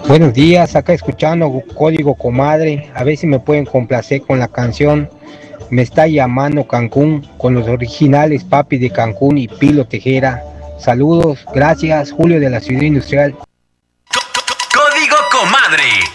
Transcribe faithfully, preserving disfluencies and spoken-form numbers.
Buenos días, acá escuchando Código Comadre, a ver si me pueden complacer con la canción Me está llamando Cancún, con los originales Papi de Cancún y Pilo Tejera. Saludos, gracias, Julio de la Ciudad Industrial. Código Comadre.